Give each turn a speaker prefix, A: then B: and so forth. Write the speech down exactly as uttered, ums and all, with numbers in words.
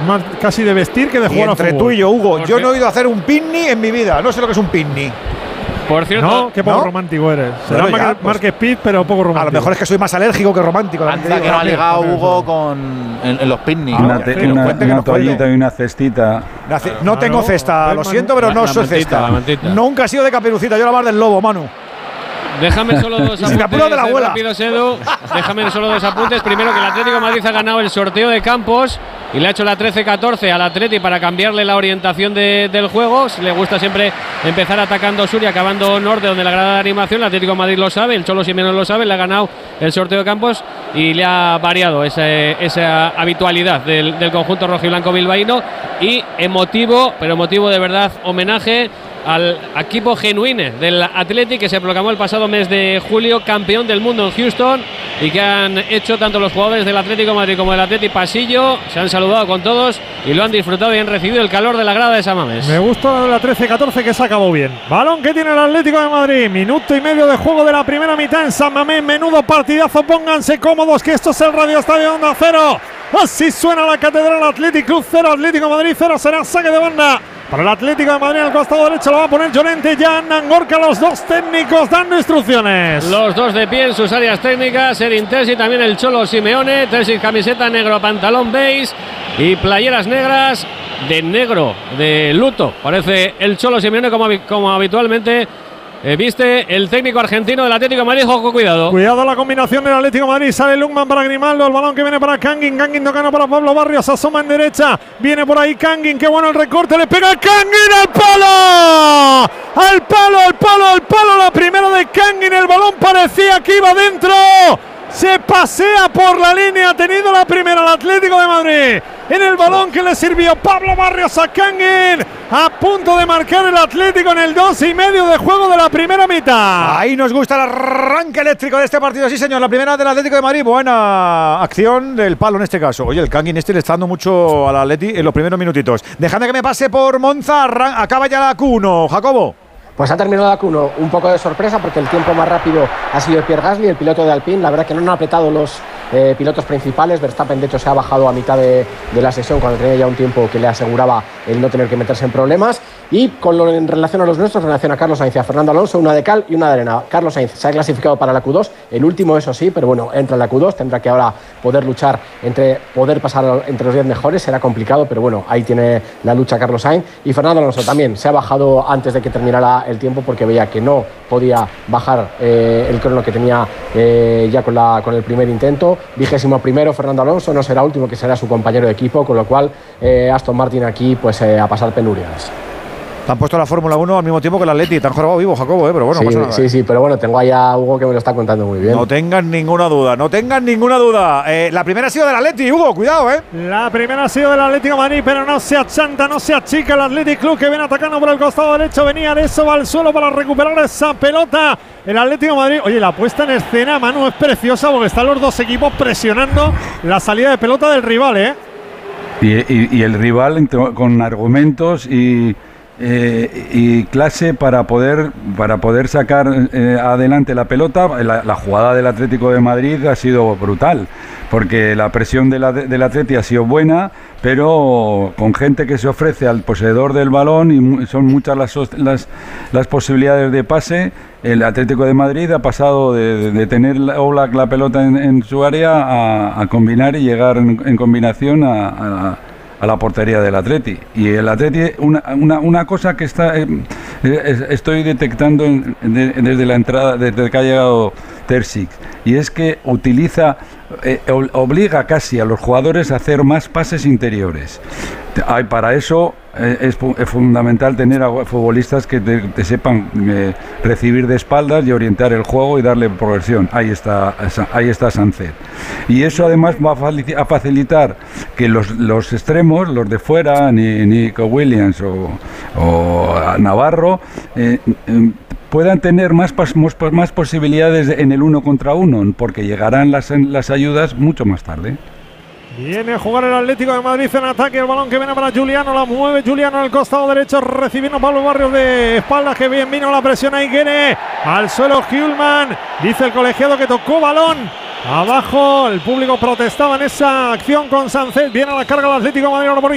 A: más casi de vestir que de jugar a fútbol.
B: Entre tú y yo, Hugo,
C: ¿Por
B: yo
C: qué?
B: no he ido a hacer un picnic en mi vida. No sé lo que es un picnic.
C: Por cierto,
A: No, qué poco
B: ¿no?
A: romántico eres. Será
B: Bueno, ya,
A: Mark,
B: pues,
A: Mark Speed, pero poco romántico.
B: A lo mejor es que soy más alérgico que romántico. la
D: Anda
B: verdad.
D: que no ha ligado
A: también,
D: Hugo con, en, en los picnics.
B: Ah,
E: Una,
B: ya,
E: te-
B: que nos
E: una-
B: cuente, que
E: una
B: nos cuente.
E: toallita y una cestita.
B: Nace-
A: Claro,
B: no tengo cesta,
A: ven,
B: lo
A: Manu.
B: siento, pero
C: La-
B: no
C: la
B: soy
C: mantita,
B: cesta.
C: la mantita.
B: Nunca he sido de Caperucita, yo era más del lobo, Manu.
C: déjame solo dos
B: Y si me
C: apuntes
B: apuro de la abuela.
C: rápidos, Edu. Déjame solo dos apuntes. Primero, que el Atlético de Madrid ha ganado el sorteo de Campos y le ha hecho la trece catorce al Atleti para cambiarle la orientación de, del juego. Si le gusta siempre empezar atacando sur y acabando norte, donde la grada de animación. El Atlético de Madrid lo sabe, el Cholo Simeone lo sabe, le ha ganado el sorteo de Campos y le ha variado ese, esa habitualidad del, del conjunto rojiblanco bilbaíno. Y emotivo, pero emotivo de verdad, homenaje al equipo genuine del Athletic, que se proclamó el pasado mes de julio campeón del mundo en Houston, y que han hecho tanto los jugadores del Atlético de Madrid como del Athletic pasillo, se han saludado con todos y lo han disfrutado y han recibido el calor de la grada de San Mamés.
A: Me gusta la trece catorce, que se acabó bien. Balón que tiene el Atlético de Madrid. Minuto y medio de juego de la primera mitad en San Mamés. Menudo partidazo. Pónganse cómodos, que esto es el Radio Estadio Onda Cero. Así suena la Catedral. Athletic Club cero, Atlético de Madrid cero. Será saque de banda para el Atlético de Madrid. En el costado derecho lo va a poner Llorente. Ya andan Gorka, los dos técnicos dando instrucciones.
C: Los dos de pie en sus áreas técnicas. Edin Terzic, también el Cholo Simeone. Terzic camiseta negro, pantalón beige y playeras negras de negro, de luto. Parece el Cholo Simeone como, como habitualmente eh, viste el técnico argentino del Atlético de Madrid. Ojo, cuidado.
A: Cuidado la combinación del Atlético de Madrid. Sale Lukman para Grimaldo. El balón que viene para Kangin. Kangin tocando para Pablo Barrios. Asoma en derecha. Viene por ahí Kangin. Qué bueno el recorte. Le pega Kangin al palo. Al palo, al palo, al palo. La primera de Kangin. El balón parecía que iba dentro. Se pasea por la línea. Ha tenido la primera el Atlético de Madrid. En el balón que le sirvió Pablo Barrios a Kangin. A punto de marcar el Atlético en el dos y medio de juego de la primera mitad.
B: Ahí nos gusta el arranque eléctrico de este partido, sí señor. La primera del Atlético de Madrid, buena acción del palo en este caso. Oye, el Kangin este le está dando mucho al Atleti en los primeros minutitos. Dejadme que me pase por Monza, arran- acaba ya la Q uno, Jacobo.
F: Pues ha terminado la Q uno, un poco de sorpresa porque el tiempo más rápido ha sido de Pierre Gasly, el piloto de Alpine. La verdad que no han apretado los eh, pilotos principales. Verstappen de hecho se ha bajado a mitad de, de la sesión cuando tenía ya un tiempo que le aseguraba el no tener que meterse en problemas. Y con lo, en relación a los nuestros, en relación a Carlos Sainz y a Fernando Alonso, una de cal y una de arena. Carlos Sainz se ha clasificado para la Q dos, el último eso sí, pero bueno, entra en la Q dos, tendrá que ahora poder luchar entre poder pasar entre los diez mejores, será complicado, pero bueno, ahí tiene la lucha Carlos Sainz. Y Fernando Alonso también se ha bajado antes de que terminara el tiempo porque veía que no podía bajar eh, el crono que tenía eh, ya con, la, con el primer intento. Vigésimo primero Fernando Alonso, no será último, que será su compañero de equipo, con lo cual eh, Aston Martin aquí pues eh, a pasar penurias.
B: Te han puesto la Fórmula uno al mismo tiempo que el Atleti. Te han jorobado vivo, Jacobo, ¿eh? Pero bueno,
F: sí,
B: no pasa nada.
F: sí, sí, pero bueno, tengo ahí a Hugo que me lo está contando muy bien.
B: No tengan ninguna duda, no tengan ninguna duda. Eh, la primera ha sido del Atleti, Hugo, cuidado, ¿eh?
A: La primera ha sido del Atlético de Madrid, pero no se achanta, no se achica el Athletic Club, que viene atacando por el costado derecho. Venía de eso, va al suelo para recuperar esa pelota. El Atlético de Madrid, oye, la puesta en escena, Manu, es preciosa porque están los dos equipos presionando la salida de pelota del rival, ¿eh?
E: Y, y, y el rival con argumentos y, eh, y clase para poder para poder sacar eh, adelante la pelota. La, la jugada del Atlético de Madrid ha sido brutal, porque la presión de la, del Atleti ha sido buena, pero con gente que se ofrece al poseedor del balón, y son muchas las, las, las posibilidades de pase. El Atlético de Madrid ha pasado de, de tener la, Oblak la pelota en, en su área a, a combinar y llegar en, en combinación a, a, a la portería del Atleti. Y el Atleti, una, una, una cosa que está eh, eh, estoy detectando en, de, desde la entrada, desde que ha llegado Terzic, y es que utiliza, eh, obliga casi a los jugadores a hacer más pases interiores. Hay, para eso eh, es, es fundamental tener a futbolistas que te, te sepan eh, recibir de espaldas y orientar el juego y darle progresión. Ahí está, ahí está Sánchez. Y eso además va a facilitar que los, los extremos, los de fuera, ni Nico Williams o, o Navarro, eh, eh, puedan tener más, más posibilidades en el uno contra uno, porque llegarán las, las ayudas mucho más tarde.
A: Viene a jugar el Atlético de Madrid en ataque, el balón que viene para Juliano, la mueve Juliano al costado derecho, recibiendo Pablo Barrios de espaldas, que bien vino la presión ahí, quiere al suelo Hjulman, dice el colegiado que tocó balón abajo, el público protestaba en esa acción con Sánchez, viene a la carga el Atlético de Madrid ahora por